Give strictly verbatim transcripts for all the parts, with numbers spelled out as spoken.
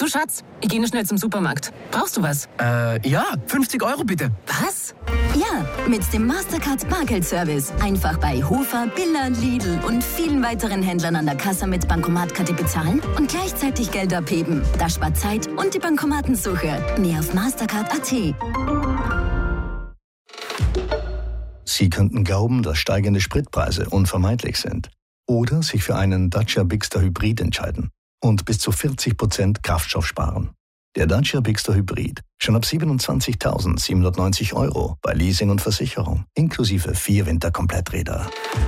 Du Schatz, ich gehe noch schnell zum Supermarkt. Brauchst du was? Äh, ja, fünfzig Euro bitte. Was? Ja, mit dem Mastercard Bargeldservice. Einfach bei Hofer, Billa, Lidl und vielen weiteren Händlern an der Kasse mit Bankomatkarte bezahlen und gleichzeitig Geld abheben. Das spart Zeit und die Bankomatensuche. Mehr auf mastercard punkt a t. Sie könnten glauben, dass steigende Spritpreise unvermeidlich sind. Oder sich für einen Dacia Bigster Hybrid entscheiden und bis zu vierzig Prozent Kraftstoff sparen. Der Dacia Bigster Hybrid schon ab siebenundzwanzigtausendsiebenhundertneunzig Euro bei Leasing und Versicherung, inklusive vier Winterkompletträder.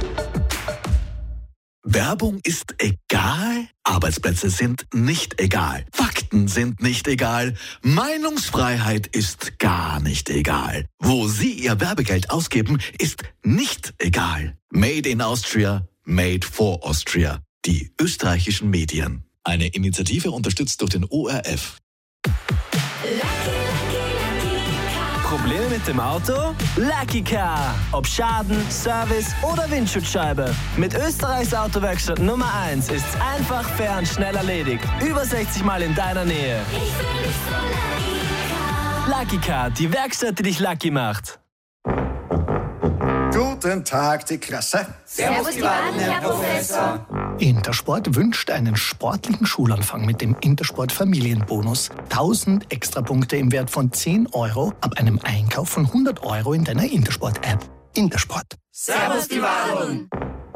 Werbung ist egal, Arbeitsplätze sind nicht egal, Fakten sind nicht egal, Meinungsfreiheit ist gar nicht egal. Wo Sie Ihr Werbegeld ausgeben, ist nicht egal. Made in Austria, made for Austria. Die österreichischen Medien. Eine Initiative unterstützt durch den O R F. Probleme mit dem Auto? Lucky Car. Ob Schaden, Service oder Windschutzscheibe. Mit Österreichs Autowerkstatt Nummer eins ist's einfach, fair und schnell erledigt. Über sechzig Mal in deiner Nähe. Ich fühl mich so Lucky Car. Lucky Car, die Werkstatt, die dich lucky macht. Guten Tag, die Klasse. Servus, die Baden, Herr Professor. Intersport wünscht einen sportlichen Schulanfang mit dem Intersport Familienbonus. tausend Extrapunkte im Wert von zehn Euro ab einem Einkauf von hundert Euro in deiner Intersport-App. Intersport. Servus, die Baden.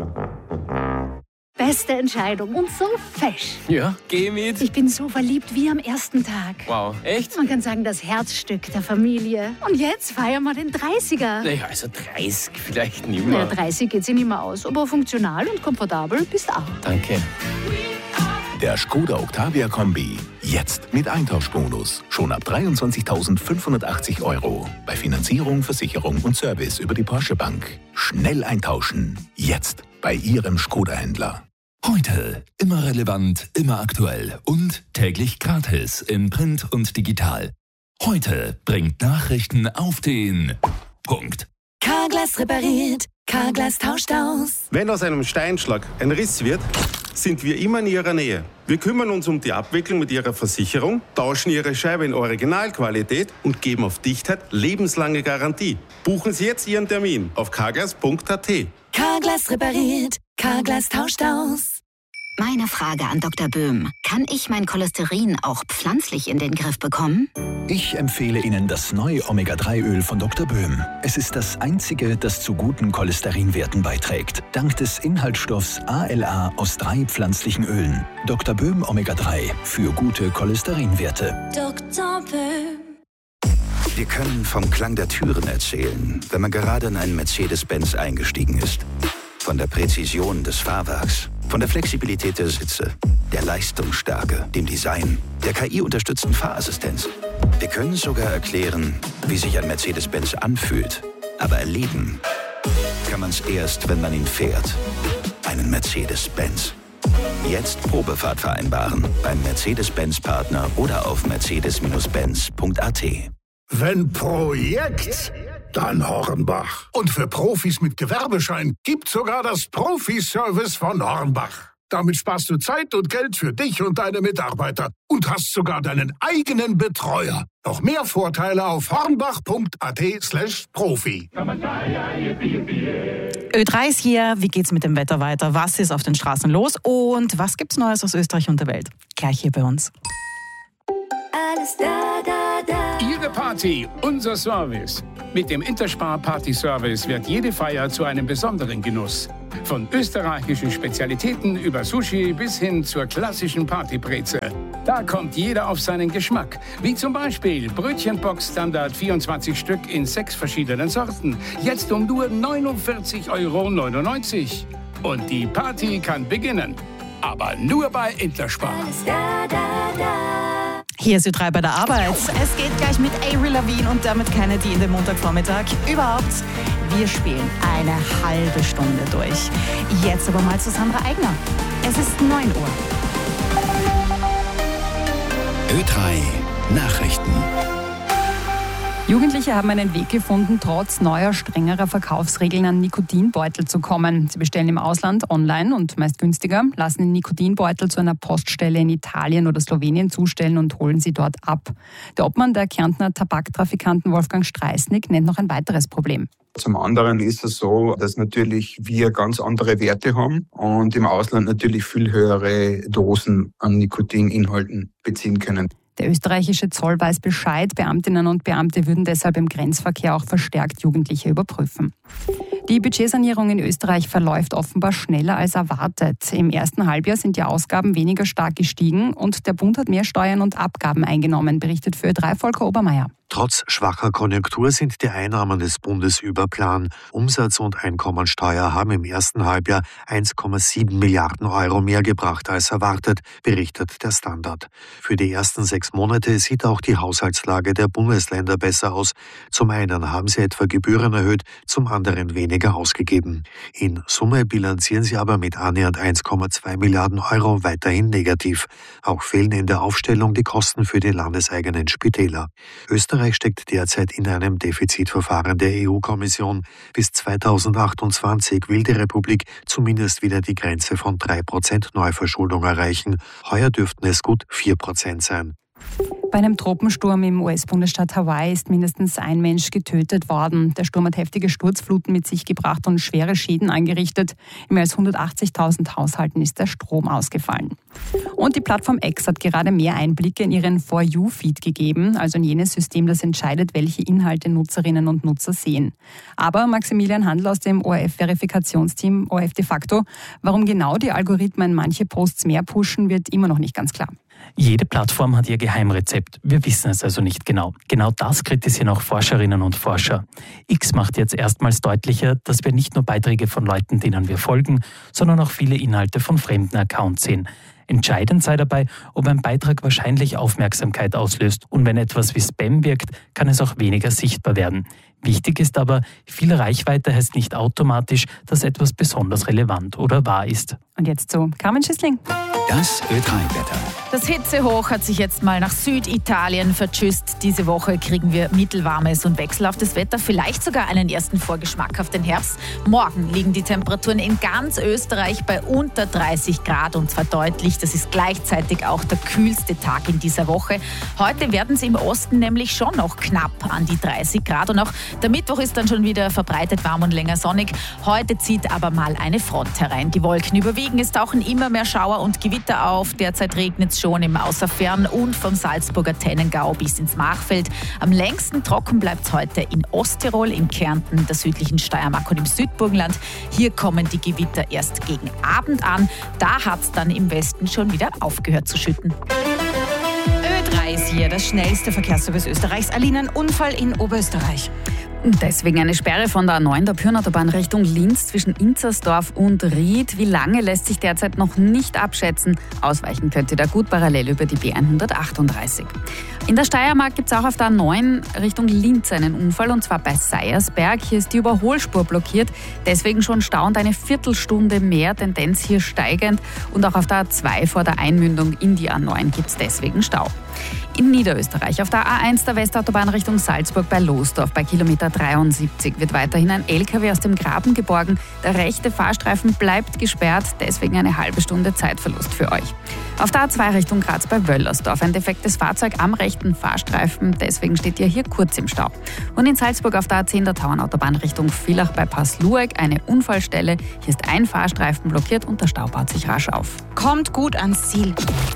Beste Entscheidung und so fesch. Ja, geh mit. Ich bin so verliebt wie am ersten Tag. Wow, echt? Man kann sagen, das Herzstück der Familie. Und jetzt feiern wir den dreißiger. Naja, also dreißig vielleicht nicht Na, mehr. dreißig geht sich nicht mehr aus, aber funktional und komfortabel bist auch. Danke. Der Skoda Octavia Kombi. Jetzt mit Eintauschbonus. Schon ab dreiundzwanzigtausendfünfhundertachtzig Euro. Bei Finanzierung, Versicherung und Service über die Porsche Bank. Schnell eintauschen. Jetzt bei Ihrem Skoda-Händler. Heute immer relevant, immer aktuell und täglich gratis in Print und digital. Heute bringt Nachrichten auf den Punkt. Carglass repariert, Carglass tauscht aus. Wenn aus einem Steinschlag ein Riss wird, sind wir immer in Ihrer Nähe. Wir kümmern uns um die Abwicklung mit Ihrer Versicherung, tauschen Ihre Scheibe in Originalqualität und geben auf Dichtheit lebenslange Garantie. Buchen Sie jetzt Ihren Termin auf carglass punkt a t. Carglass repariert, Carglass tauscht aus. Meine Frage an Doktor Böhm. Kann ich mein Cholesterin auch pflanzlich in den Griff bekommen? Ich empfehle Ihnen das neue Omega drei Öl von Doktor Böhm. Es ist das einzige, das zu guten Cholesterinwerten beiträgt. Dank des Inhaltsstoffs A L A aus drei pflanzlichen Ölen. Doktor Böhm Omega drei für gute Cholesterinwerte. Doktor Böhm. Wir können vom Klang der Türen erzählen, wenn man gerade in einen Mercedes-Benz eingestiegen ist. Von der Präzision des Fahrwerks, von der Flexibilität der Sitze, der Leistungsstärke, dem Design, der K I-unterstützten Fahrassistenz. Wir können sogar erklären, wie sich ein Mercedes-Benz anfühlt. Aber erleben kann man es erst, wenn man ihn fährt. Einen Mercedes-Benz. Jetzt Probefahrt vereinbaren beim Mercedes-Benz-Partner oder auf mercedes Benz punkt a t. Wenn Projekt, dann Hornbach. Und für Profis mit Gewerbeschein gibt's sogar das Profi-Service von Hornbach. Damit sparst du Zeit und Geld für dich und deine Mitarbeiter und hast sogar deinen eigenen Betreuer. Noch mehr Vorteile auf hornbach punkt a t slash profi. Ö drei ist hier. Wie geht's mit dem Wetter weiter? Was ist auf den Straßen los? Und was gibt's Neues aus Österreich und der Welt? Gleich hier bei uns. Alles da, da, da. Ihre Party, unser Service. Mit dem Interspar Party Service wird jede Feier zu einem besonderen Genuss. Von österreichischen Spezialitäten über Sushi bis hin zur klassischen Partybreze. Da kommt jeder auf seinen Geschmack. Wie zum Beispiel Brötchenbox Standard vierundzwanzig Stück in sechs verschiedenen Sorten. Jetzt um nur neunundvierzig Euro neunundneunzig. Und die Party kann beginnen. Aber nur bei Interspar. Da, da, da. Hier ist Ö drei bei der Arbeit. Es geht gleich mit Avril Lavigne und damit Kennedy in den Montagvormittag. Überhaupt, wir spielen eine halbe Stunde durch. Jetzt aber mal zu Sandra Eigner. Es ist neun Uhr. Ö drei Nachrichten. Jugendliche haben einen Weg gefunden, trotz neuer, strengerer Verkaufsregeln an Nikotinbeutel zu kommen. Sie bestellen im Ausland online und meist günstiger, lassen den Nikotinbeutel zu einer Poststelle in Italien oder Slowenien zustellen und holen sie dort ab. Der Obmann der Kärntner Tabaktrafikanten Wolfgang Streisnig nennt noch ein weiteres Problem. Zum anderen ist es so, dass natürlich wir ganz andere Werte haben und im Ausland natürlich viel höhere Dosen an Nikotininhalten beziehen können. Der österreichische Zoll weiß Bescheid. Beamtinnen und Beamte würden deshalb im Grenzverkehr auch verstärkt Jugendliche überprüfen. Die Budgetsanierung in Österreich verläuft offenbar schneller als erwartet. Im ersten Halbjahr sind die Ausgaben weniger stark gestiegen und der Bund hat mehr Steuern und Abgaben eingenommen, berichtet für Ö drei Volker Obermeier. Trotz schwacher Konjunktur sind die Einnahmen des Bundes über Plan. Umsatz- und Einkommensteuer haben im ersten Halbjahr eins Komma sieben Milliarden Euro mehr gebracht als erwartet, berichtet der Standard. Für die ersten sechs Monate sieht auch die Haushaltslage der Bundesländer besser aus. Zum einen haben sie etwa Gebühren erhöht, zum anderen weniger ausgegeben. In Summe bilanzieren sie aber mit annähernd eins Komma zwei Milliarden Euro weiterhin negativ. Auch fehlen in der Aufstellung die Kosten für die landeseigenen Spitäler. Österreich Österreich steckt derzeit in einem Defizitverfahren der E U-Kommission. Bis zweitausendachtundzwanzig will die Republik zumindest wieder die Grenze von drei Prozent Neuverschuldung erreichen. Heuer dürften es gut vier Prozent sein. Bei einem Tropensturm im U S-Bundesstaat Hawaii ist mindestens ein Mensch getötet worden. Der Sturm hat heftige Sturzfluten mit sich gebracht und schwere Schäden angerichtet. In mehr als hundertachtzigtausend Haushalten ist der Strom ausgefallen. Und die Plattform X hat gerade mehr Einblicke in ihren For You-Feed gegeben, also in jenes System, das entscheidet, welche Inhalte Nutzerinnen und Nutzer sehen. Aber Maximilian Handl aus dem O R F-Verifikationsteam O R F de facto, warum genau die Algorithmen manche Posts mehr pushen, wird immer noch nicht ganz klar. Jede Plattform hat ihr Geheimrezept. Wir wissen es also nicht genau. Genau das kritisieren auch Forscherinnen und Forscher. X macht jetzt erstmals deutlicher, dass wir nicht nur Beiträge von Leuten, denen wir folgen, sondern auch viele Inhalte von fremden Accounts sehen. Entscheidend sei dabei, ob ein Beitrag wahrscheinlich Aufmerksamkeit auslöst. Und wenn etwas wie Spam wirkt, kann es auch weniger sichtbar werden. Wichtig ist aber, viel Reichweite heißt nicht automatisch, dass etwas besonders relevant oder wahr ist. Und jetzt zu Carmen Schissling. Das Ö drei Wetter. Das Hitzehoch hat sich jetzt mal nach Süditalien vertschüsst. Diese Woche kriegen wir mittelwarmes und wechselhaftes Wetter, vielleicht sogar einen ersten Vorgeschmack auf den Herbst. Morgen liegen die Temperaturen in ganz Österreich bei unter dreißig Grad und zwar deutlich. Das ist gleichzeitig auch der kühlste Tag in dieser Woche. Heute werden sie im Osten nämlich schon noch knapp an die dreißig Grad und auch der Mittwoch ist dann schon wieder verbreitet warm und länger sonnig. Heute zieht aber mal eine Front herein. Die Wolken überwiegen, es tauchen immer mehr Schauer und Gewitter auf. Derzeit regnet es schon im Außerfern und vom Salzburger Tennengau bis ins Machfeld. Am längsten trocken bleibt es heute in Osttirol, in Kärnten, der südlichen Steiermark und im Südburgenland. Hier kommen die Gewitter erst gegen Abend an. Da hat es dann im Westen schon wieder aufgehört zu schütten. Ö drei ist hier, das schnellste Verkehrsservice Österreichs. Aline, ein Unfall in Oberösterreich. Deswegen eine Sperre von der A neun der Pyrnautaubahn Richtung Linz zwischen Inzersdorf und Ried. Wie lange lässt sich derzeit noch nicht abschätzen. Ausweichen könnt ihr da gut parallel über die B hundertachtunddreißig. In der Steiermark gibt es auch auf der A neun Richtung Linz einen Unfall und zwar bei Seiersberg. Hier ist die Überholspur blockiert, deswegen schon Stau und eine Viertelstunde mehr, Tendenz hier steigend. Und auch auf der A zwei vor der Einmündung in die A neun gibt es deswegen Stau. In Niederösterreich auf der A eins der Westautobahn Richtung Salzburg bei Losdorf bei Kilometer dreiundsiebzig wird weiterhin ein L K W aus dem Graben geborgen. Der rechte Fahrstreifen bleibt gesperrt, deswegen eine halbe Stunde Zeitverlust für euch. Auf der A zwei Richtung Graz bei Wöllersdorf ein defektes Fahrzeug am rechten Fahrstreifen, deswegen steht ihr hier kurz im Stau. Und in Salzburg auf der A zehn der Tauernautobahn Richtung Villach bei Passlueck eine Unfallstelle. Hier ist ein Fahrstreifen blockiert und der Stau baut sich rasch auf. Kommt gut ans Ziel.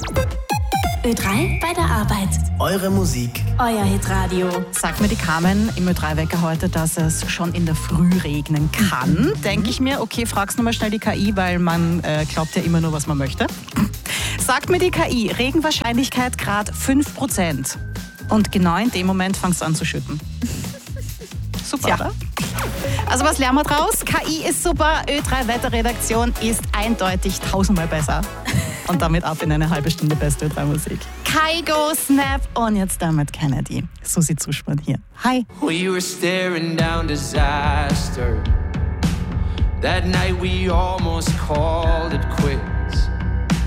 Ö drei bei der Arbeit. Eure Musik. Euer Hitradio. Sagt mir die Carmen im Ö drei Wecker heute, dass es schon in der Früh regnen kann. Denke ich mir, okay, frag's nochmal schnell die K I, weil man äh, glaubt ja immer nur, was man möchte. Sagt mir die K I, Regenwahrscheinlichkeit Grad fünf Prozent. Und genau in dem Moment fangst du an zu schütten. Super, ja. Oder? Also was lernen wir draus? K I ist super, Ö drei Wetterredaktion ist eindeutig tausendmal besser. Und damit ab in eine halbe Stunde beste Ö drei Musik. Kygo, Snap und jetzt damit Kennedy. Susi Zuschmann hier. Hi. We were staring down disaster. That night we almost called it quits.